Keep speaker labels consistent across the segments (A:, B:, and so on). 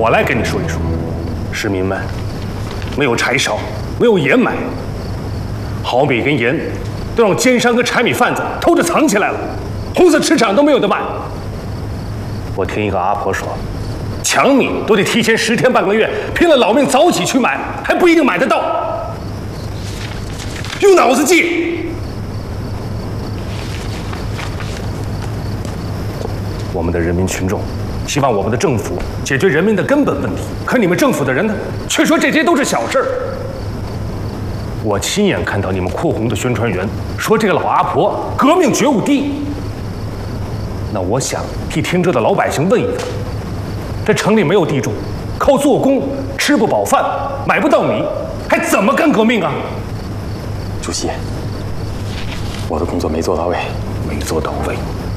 A: 我来跟你说一说，市民们没有柴烧，没有盐买，好米跟盐都让奸商跟柴米贩子偷着藏起来了，红色市场都没有得卖。我听一个阿婆说，抢米都得提前10天半个月，拼了老命早起去买，还不一定买得到。用脑子记。我们的人民群众希望我们的政府解决人民的根本问题，可你们政府的人呢，却说这些都是小事儿。我亲眼看到你们扩红的宣传员说这个老阿婆革命觉悟低。那我想替天州的老百姓问一问，这城里没有地种，靠做工吃不饱饭，买不到米，还怎么干革命啊？
B: 主席，我的工作没做到位，
A: 没做到位。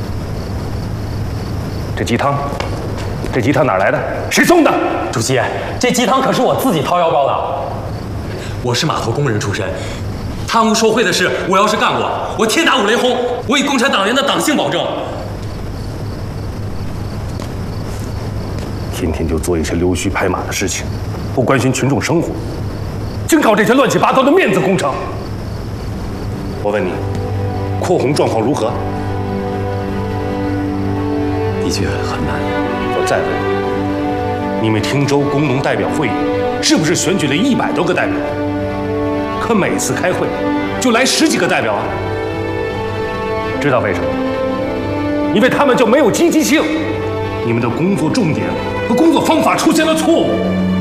A: 这鸡汤哪儿来的？谁送的？
B: 主席，这鸡汤可是我自己掏腰包的。
C: 我是码头工人出身，贪污受贿的事我要是干过，我天打五雷轰，我以共产党员的党性保证。
A: 天天就做一些溜须拍马的事情，不关心群众生活，净搞这些乱七八糟的面子工程。我问你，扩红状况如何？
B: 的确很难。
A: 我再问你，你们汀州工农代表会议是不是选举了100多个代表？可每次开会就来10几个代表啊！知道为什么？因为他们就没有积极性，你们的工作重点和工作方法出现了错误。